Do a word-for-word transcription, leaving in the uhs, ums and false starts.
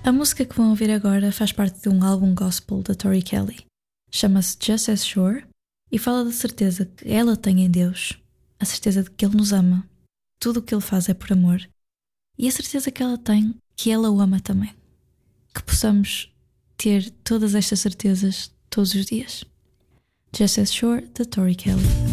A música que vão ouvir agora faz parte de um álbum gospel da Tori Kelly. Chama-se Just As Sure e fala da certeza que ela tem em Deus, a certeza de que Ele nos ama, tudo o que Ele faz é por amor, e a certeza que ela tem que Ela o ama também. Que possamos ter todas estas certezas todos os dias. Just As Sure, da Tori Kelly.